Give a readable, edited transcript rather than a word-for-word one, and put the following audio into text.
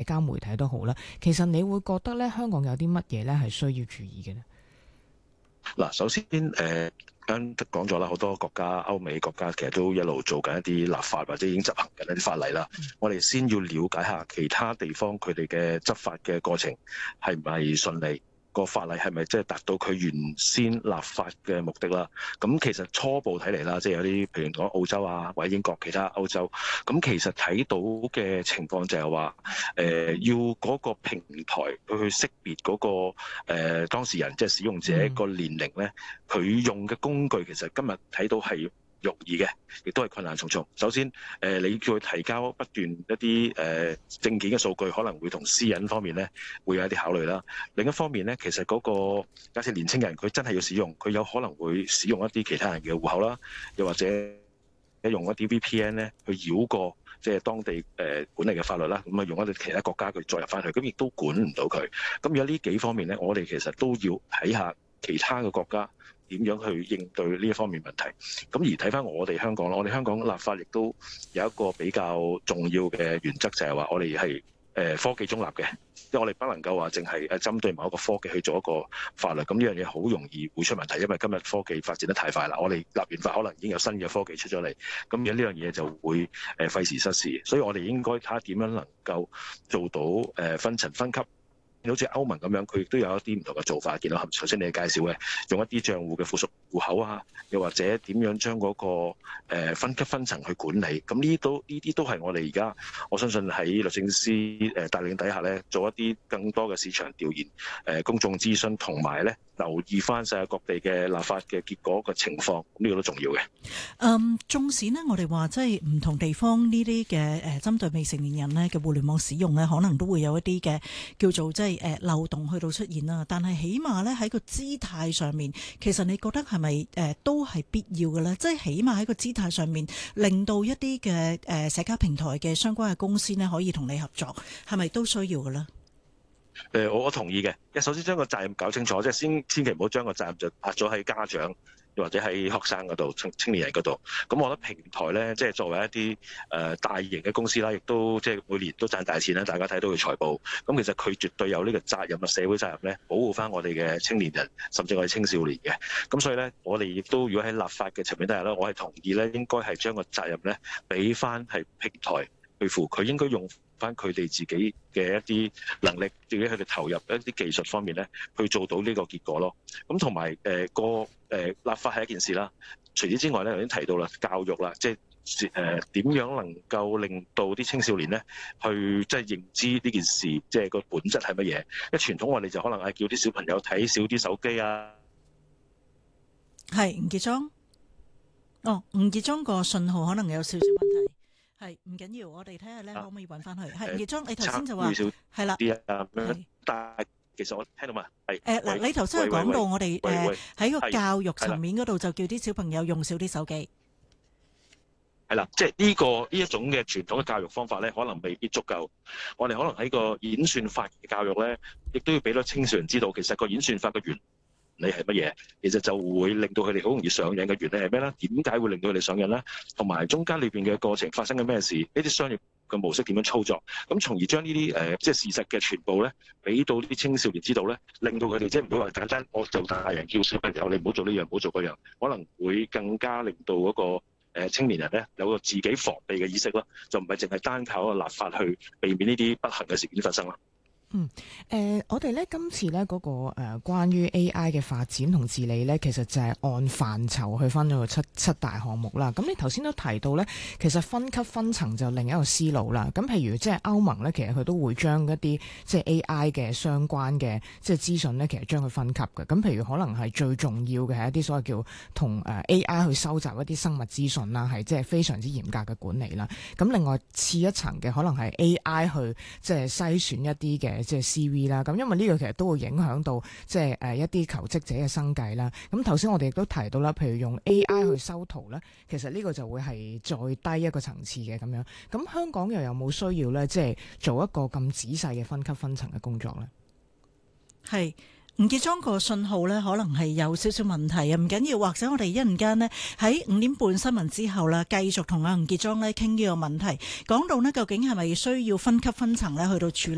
交媒體都好啦。其實你會覺得咧，香港有啲乜嘢咧係需要注意嘅呢？ 嗱，首先啱講咗啦，好多國家、歐美國家其實都一路做緊一啲立法或者已經執行緊一啲法例啦。我哋先要了解下其他地方佢哋嘅執法嘅過程係唔係順利，個法例係咪即係達到佢原先立法嘅目的啦？咁其實初步睇嚟啦，即係有啲譬如講澳洲啊，或者英國其他歐洲，咁其實睇到嘅情況就係話，要嗰個平台去識別嗰個當事人，即係使用者個年齡咧，佢用嘅工具其實今日睇到係容易嘅，亦都係困難重重。首先，你叫佢提交不斷一啲證件嘅數據，可能會同私隱方面咧會有一啲考慮啦。另一方面咧，其實嗰個假設年青人佢真係要使用，佢有可能會使用一啲其他人嘅戶口啦，又或者用一啲 VPN 咧去繞過即係當地管理嘅法律啦，咁啊用一啲其他國家佢再入翻去，咁亦都管唔到佢。咁而家呢幾方面咧，我哋其實都要睇下其他嘅國家點樣去應對呢一方面問題。咁而睇翻我哋香港咯，我哋香港立法亦都有一個比較重要嘅原則，就係話我哋係科技中立嘅，即係我哋不能夠話淨係針對某一個科技去做一個法律。咁呢樣嘢好容易會出問題，因為今日科技發展得太快啦。我哋立完法可能已經有新嘅科技出咗嚟，咁而家呢樣嘢就會費時失事。所以我哋應該睇下點樣能夠做到分層分級。好似歐盟咁樣，佢亦都有一啲唔同嘅做法。見到頭先你介紹嘅，用一啲帳戶嘅附屬戶口啊，又或者點樣將嗰個分級分層去管理。咁呢啲都係我哋而家我相信喺律政司帶領底下咧，做一啲更多嘅市場調研、公眾諮詢，同埋咧留意翻世界各地嘅立法嘅結果嘅情況。呢個都重要嘅。 縱使呢，我哋話即係唔同地方呢啲嘅針對未成年人咧嘅互聯網使用咧，可能都會有一啲嘅叫做即係漏洞去到出現啦，但係起碼咧喺個姿態上面，其實你覺得係咪都係必要嘅咧？即係起碼喺個姿態上面，令到一啲嘅社交平台嘅相關嘅公司呢，可以同你合作，係咪都需要嘅咧？ 我同意嘅。首先將個責任搞清楚，即係千祈唔好將個責任就拍咗喺家長，或者喺學生嗰度、青年人嗰度。咁我覺得平台咧，即係作為一啲大型嘅公司啦，亦都即係每年都賺大錢啦。大家睇到佢財報，咁其實佢絕對有呢個責任啊，社會責任咧，保護翻我哋嘅青年人，甚至我哋青少年嘅。咁所以咧，我哋亦都如果喺立法嘅層面底下咧，我係同意咧，應該係將個責任咧俾翻係平台去負，佢應該用翻佢哋自己嘅一啲能力，自己去投入一啲技術方面咧，去做到呢個結果咯。咁同埋立法係一件事啦。除此之外咧，頭先提到啦，教育啦，即係點樣能夠令到啲青少年咧去即係認知呢件事，即係個本質係乜嘢？因為傳統我哋就可能係叫啲小朋友睇少啲手機啊。 係吳傑莊，吳傑莊個信號可能有少少問題。係唔緊要，我哋睇下咧可唔可以揾翻去。係吳傑莊，你頭先就話係啦， 但係其實我聽到嘛， 嗱，你頭先係講到我哋喺個教育層面嗰度就叫啲小朋友用少啲手機。 係啦，即係呢一種嘅傳統嘅教育方法咧，可能未必足夠。我哋可能喺個演算法嘅教育咧，亦都要俾到青少年知道，其實個演算法嘅原理係乜嘢，其實就會令到佢哋好容易上癮嘅原理係咩咧？點解會令到佢哋上癮咧？同埋中間裏邊嘅過程發生緊咩事？呢啲商業嘅模式點樣操作？咁從而將呢啲即係事實嘅全部咧，俾到啲青少年知道咧，令到佢哋即係唔會話簡單，我就大人叫小朋友你唔好做呢樣，唔好做嗰樣，可能會更加令到嗰個青年人咧有個自己防備嘅意識咯，就唔係淨係單靠個立法去避免呢啲不幸嘅事件發生咯。 我哋咧今次咧嗰個關於 AI 嘅發展同治理咧，其實就係按範疇去分咗個七大項目啦。咁你頭先都提到咧，其實分級分層就另一個思路啦。咁譬如即係歐盟咧，其實佢都會將一啲即係 AI 嘅相關嘅即係資訊咧，其實將佢分級嘅。咁譬如可能係最重要嘅係一啲所謂叫同AI 去收集一啲生物資訊啦，係即係非常之嚴格嘅管理啦。咁另外次一層嘅可能係 AI 去即係篩選一啲嘅即係 CV 啦，咁因為呢個其實都會影響到即係一啲求職者嘅生計啦。咁頭先我哋亦都提到啦，譬如用 AI 去修圖咧，其實呢個就會係再低一個層次嘅咁樣。咁香港又有冇需要咧，即係做一個咁仔細嘅分級分層嘅工作咧？ 係。吳傑莊個信號咧，可能係有少少問題啊，唔緊要，或者我哋一陣間呢，喺5點半新聞之後啦，繼續同阿吳傑莊咧傾呢個問題，講到呢，究竟係咪需要分級分層咧去到處理？